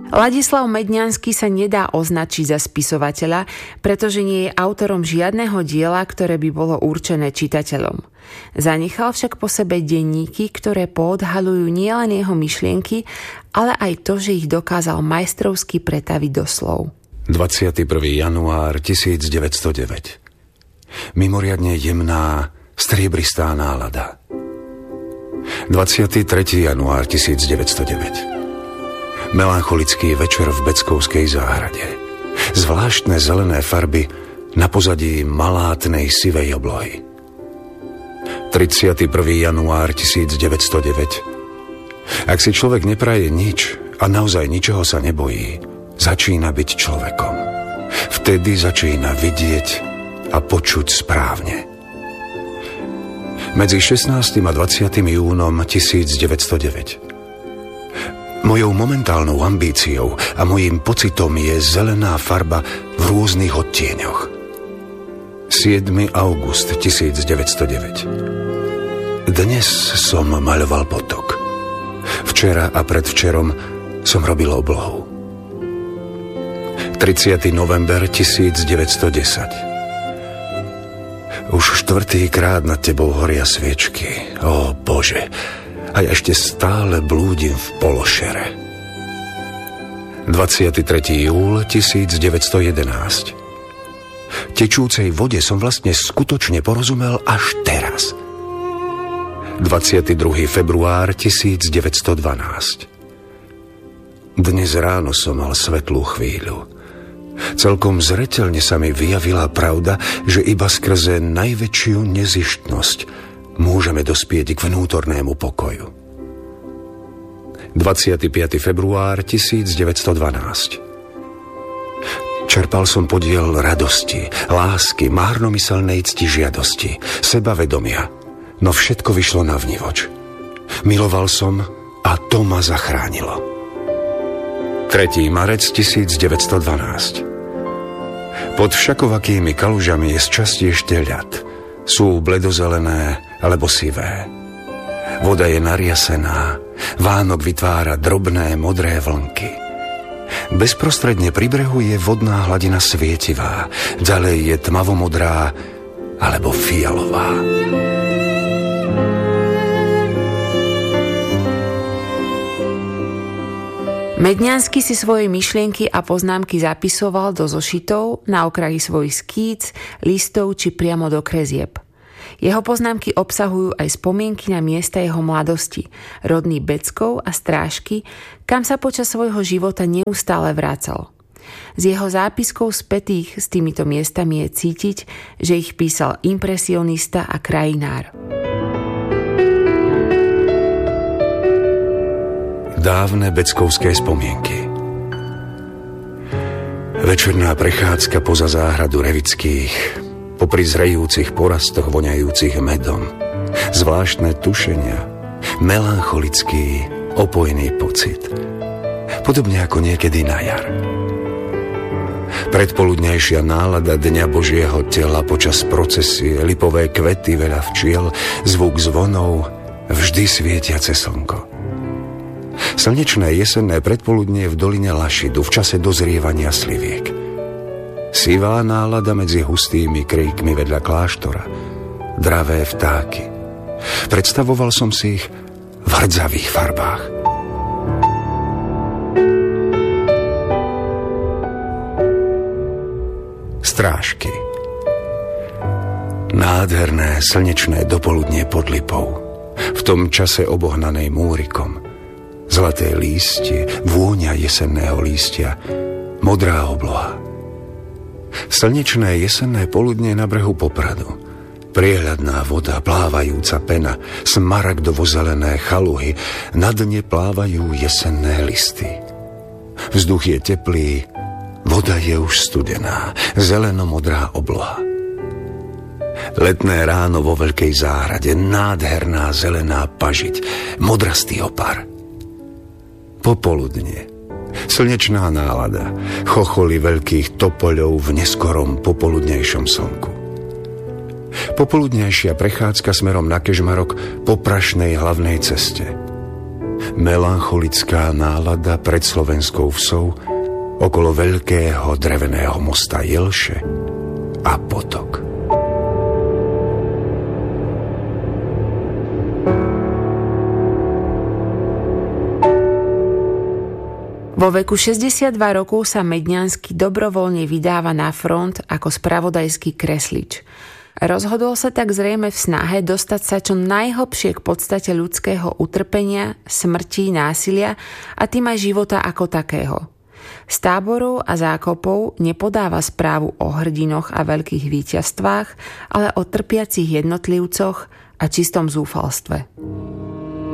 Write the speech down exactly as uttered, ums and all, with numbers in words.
Ladislav Medňanský sa nedá označiť za spisovateľa, pretože nie je autorom žiadneho diela, ktoré by bolo určené čitateľom. Zanechal však po sebe denníky, ktoré poodhaľujú nielen jeho myšlienky, ale aj to, že ich dokázal majstrovsky pretaviť do slov. dvadsiateho prvého januára tisícdeväťstodeväť. Mimoriadne jemná, striebristá nálada. dvadsiateho tretieho januára tisícdeväťstodeväť. Melancholický večer v Beckovskej záhrade. Zvláštne zelené farby na pozadí malátnej sivej oblohy. tridsiateho prvého januára tisícdeväťstodeväť. Ak si človek nepraje nič a naozaj ničoho sa nebojí, začína byť človekom. Vtedy začína vidieť a počuť správne. Medzi šestnástym a dvadsiatym júnom tisícdeväťstodeväť. Mojou momentálnou ambíciou a mojím pocitom je zelená farba v rôznych odtieňoch. siedmeho augusta tisícdeväťstodeväť. Dnes som maľoval potok. Včera a predvčerom som robil oblohu. tridsiateho november tisícdeväťstodesať. Už štvrtýkrát nad tebou horia sviečky. Ó Bože, a ja ešte stále blúdim v pološere. dvadsiateho tretieho júla tisícdeväťstojedenásť. Tečúcej vode som vlastne skutočne porozumel až teraz. dvadsiateho druhého februára tisícdeväťstodvanásť. Dnes ráno som mal svetlú chvíľu. Celkom zreteľne sa mi vyjavila pravda, že iba skrze najväčšiu nezištnosť môžeme dospieť k vnútornému pokoju. dvadsiateho piateho februára tisícdeväťstodvanásť. Čerpal som podiel radosti, lásky, márnomyselnej ctižiadosti, sebavedomia, no všetko vyšlo navnivoč. Miloval som a to ma zachránilo. tretieho marca tisícdeväťstodvanásť. Pod všakovakými kalužami je sčasti ešte ľad. Sú bledozelené alebo sivé. Voda je nariasená, vánok vytvára drobné modré vlnky. Bezprostredne pri brehu je vodná hladina svietivá, ďalej je tmavomodrá alebo fialová. Medňanský si svoje myšlienky a poznámky zapisoval do zošitov, na okraji svojich skíc, listov či priamo do kresieb. Jeho poznámky obsahujú aj spomienky na miesta jeho mladosti, rodný Beckov a Strážky, kam sa počas svojho života neustále vracal. Z jeho zápiskov spätých s týmito miestami je cítiť, že ich písal impresionista a krajinár. Dávne beckovské spomienky. Večerná prechádzka poza záhradu Revických, popri zrejúcich porastoch voňajúcich medom, zvláštne tušenia, melancholický, opojný pocit. Podobne ako niekedy na jar. Predpoludnejšia nálada Dňa Božieho tela počas procesie, lipové kvety, veľa včiel, zvuk zvonov, vždy svietiace slnko. Slnečné jesenné predpoludnie v doline Lašidu v čase dozrievania sliviek. Sivá nálada medzi hustými kríkmi vedľa kláštora. Dravé vtáky. Predstavoval som si ich v hrdzavých farbách. Strážky. Nádherné slnečné dopoludnie pod lipou. V tom čase obohnanej múrikom. Zlaté lístie, vôňa jesenného lístia, modrá obloha. Slnečné jesenné poludnie na brehu Popradu. Priehľadná voda, plávajúca pena, smaragdovo-zelené chaluhy, na dne plávajú jesenné listy. Vzduch je teplý, voda je už studená, zeleno-modrá obloha. Letné ráno vo veľkej záhrade, nádherná zelená pažiť, modrastý opar. Popoludne. Slnečná nálada, chocholy veľkých topoľov v neskorom popoludnejšom slnku. Popoludnejšia prechádzka smerom na Kežmarok po prašnej hlavnej ceste. melancholická nálada pred slovenskou vsou okolo veľkého dreveného mosta Jelše a potok. Vo veku šesťdesiatdva rokov sa Medňanský dobrovoľne vydáva na front ako spravodajský kreslič. Rozhodol sa tak zrejme v snahe dostať sa čo najhlbšie k podstate ľudského utrpenia, smrti, násilia a tým aj života ako takého. Z táborov a zákopov nepodáva správu o hrdinoch a veľkých víťazstvách, ale o trpiacich jednotlivcoch a čistom zúfalstve.